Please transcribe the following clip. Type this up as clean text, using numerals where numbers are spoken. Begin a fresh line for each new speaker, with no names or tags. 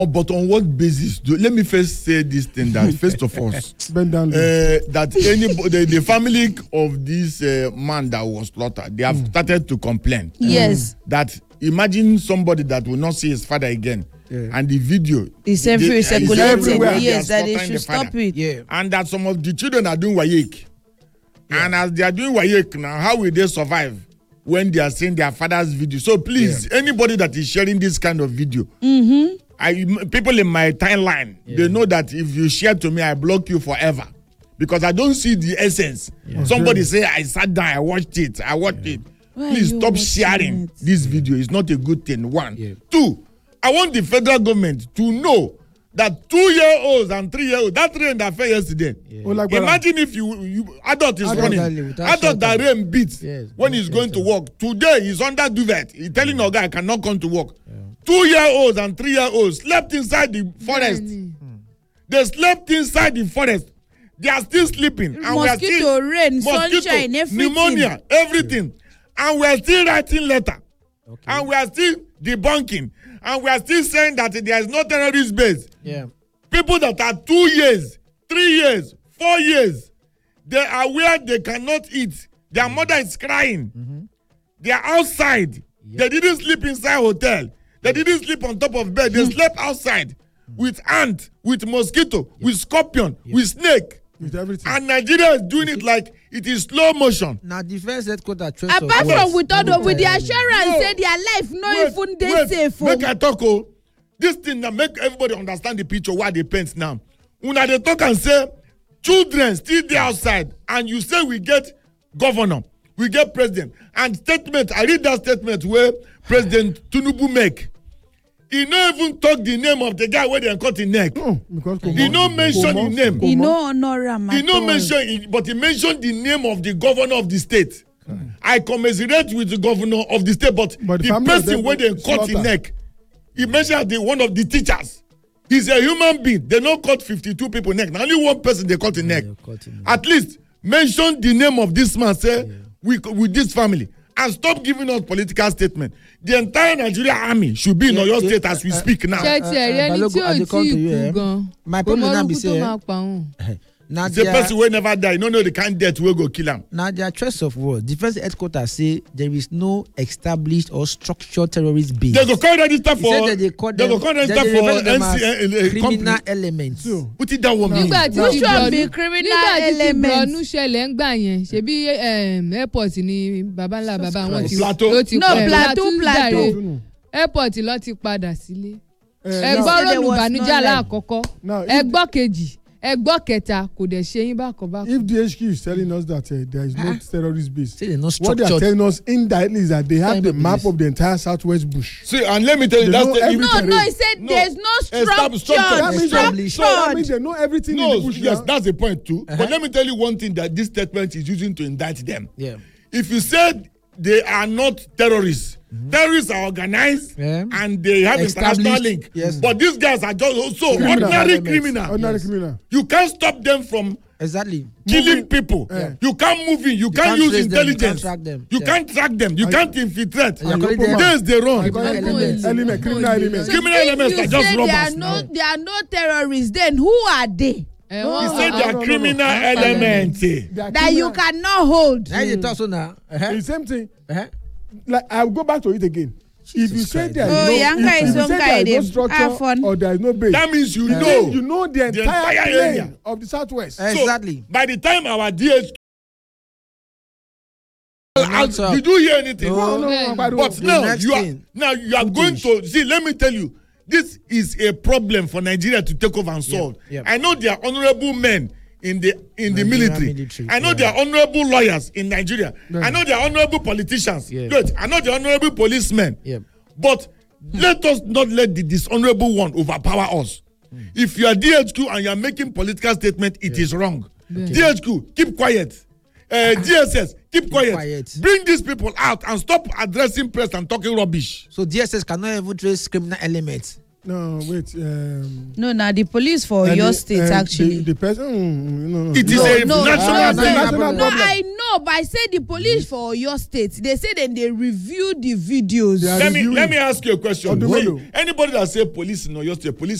But on what basis? Let me first say this thing that first of all, that anybody, the family of this man that was slaughtered, they have started to complain.
Yes.
That imagine somebody that will not see his father again. Yeah. And the video
is circulating. Yes, that they should stop it.
Yeah. And that some of the children are doing WAEC. Yeah. And as they are doing WAEC now, how will they survive when they are seeing their father's video? So please, anybody that is sharing this kind of video, people in my timeline, they know that if you share to me, I block you forever. Because I don't see the essence. Yeah. Somebody say, I sat down, I watched it. Please stop sharing this video. It's not a good thing. 1. Yeah. 2, I want the federal government to know that 2-year-olds and 3-year-olds, that rain that fell yesterday. Yeah. Imagine if you adult is running. Adult that rain beats when he's going to work. Today, he's under duvet. He's telling a guy, I cannot come to work. Yeah. 2-year-olds and 3-year-olds slept inside the forest. They slept inside the forest. They are still sleeping. And
mosquito, rain, sunshine, everything.
Pneumonia, everything. And we are still writing letter. Okay. And we are still debunking. And we are still saying that there is no terrorist base. Yeah. People that are 2 years, 3 years, 4 years, they are where they cannot eat. Their mother is crying. Mm-hmm. They are outside. Yep. They didn't sleep inside hotel. They didn't sleep on top of bed. They slept outside with ant, with mosquito, with scorpion, with snake. With everything. And Nigeria is doing it like it is slow motion.
Now defense headquarters.
Apart from with the assurance, say their life no even they safe.
Make I talk. This thing that make everybody understand the picture why they paint now. When they talk and say children still there outside, and you say we get governor, we get president, and statement. I read that statement where President Tinubu make. He no even talk the name of the guy where they cut his neck. He no mention his name.
He no honor him.
He no mention, but he mentioned the name of the governor of the state. I commiserate with the governor of the state, but the person where they cut his neck, he mentioned one of the teachers. He's a human being. They don't cut 52 people neck. Now only one person they cut his neck. At least mention the name of this man. Say with this family. And stop giving us political statement. The entire Nigeria army should be in Oyo State as we speak now.
My problem now be say
the person will never die. No, the kind death will go kill him.
Now there are threats of war. Defense headquarters say there is no established or structured terrorist base.
They go call register for.
They go call register for criminal elements.
Put it that one.
Which one be criminal elements?
Nígbà tí ṣẹlẹ̀ ń gbà yẹn ṣebí airport ni baba ńlá baba wọn ti
plateau
airport ló ti padà sílé. Ẹgbọ́n ròlù bànújẹ́ aláàkọ́kọ́ ẹgbọ́n kejì. Ẹgbọ́ kẹta kò dẹ̀ ṣe yín bákan.
If DHQ is telling us that there is no terrorist base,
what
they are telling us indirectly is that they have the map of the entire southwest bush.
See, and let me tell you, that's
he said there's no structure.
That means they know everything in the bush.
Yes, that's the point too. But let me tell you one thing that this statement is using to indict them. Yeah. If you said they are not terrorists, terrorists are organized and they have international link. Yes. But these guys are just also ordinary criminal. You can't stop them from killing people. Yeah. You can't move in. You can't use intelligence. You can't track them. You can't infiltrate. There's the wrong. Criminal elements are just robbers.
They are no terrorists. Then who are they?
He said they are criminal elements
that you cannot hold.
The same thing. Like I'll go back to it again. If you say there is no structure or there is no base,
that means you know
the entire area of the southwest.
Exactly.
So, by the time our DHQ, did you hear anything?
No.
But now you are going to see. Let me tell you, this is a problem for Nigeria to take over and solve. Yeah. I know there are honorable men in the military. I know there are honorable lawyers in Nigeria. I know there are honorable politicians. Good. I know there are honorable policemen. But let us not let the dishonorable one overpower us. If you are DHQ and you are making political statement, it is wrong. DHQ, keep quiet. DSS, keep quiet. Bring these people out and stop addressing press and talking rubbish.
So DSS cannot even trace criminal elements.
No, wait.
No, now the police for your state actually.
The person. No.
It is a national
problem.
No, I know, but I say the police for your state. They say then they review the videos.
Let me ask you a question. Anybody that say police in your state, police